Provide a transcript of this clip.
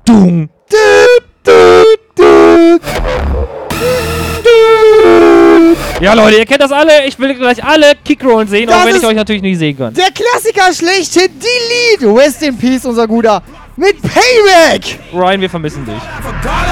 Dung. Ja, Leute, ihr kennt das alle. Ich will gleich alle Kickrollen sehen, auch wenn ich euch natürlich nicht sehen kann. Der Klassiker schlechthin, Delete. Rest in Peace, unser Guter. Mit Payback. Ryan, wir vermissen dich.